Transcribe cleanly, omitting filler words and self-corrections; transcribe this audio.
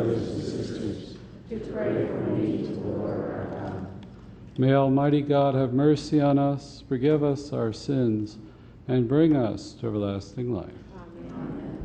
brothers and sisters, to pray for me to the Lord our God. May Almighty God have mercy on us, forgive us our sins, and bring us to everlasting life.